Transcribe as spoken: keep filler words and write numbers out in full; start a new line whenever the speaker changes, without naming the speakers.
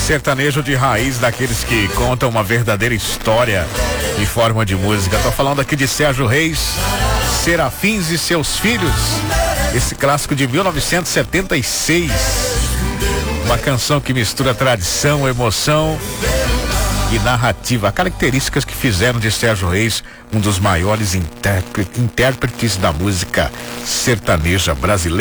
Sertanejo de raiz, daqueles que contam uma verdadeira história em forma de música. Tô falando aqui de Sérgio Reis, Serafins e Seus Filhos. Esse clássico de mil novecentos e setenta e seis. Uma canção que mistura tradição, emoção e narrativa. Características que fizeram de Sérgio Reis um dos maiores intérpretes da música sertaneja brasileira.